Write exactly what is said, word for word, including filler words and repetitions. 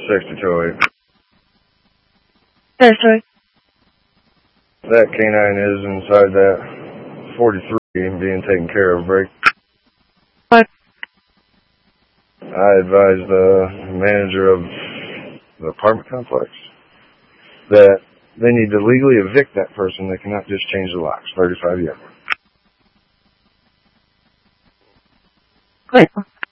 sixty-two oh eight. Yes, sir. That canine is inside that forty-three and being taken care of, Break. What? I advised the manager of the apartment complex that they need to legally evict that person. They cannot just change the locks. thirty-five years. Great.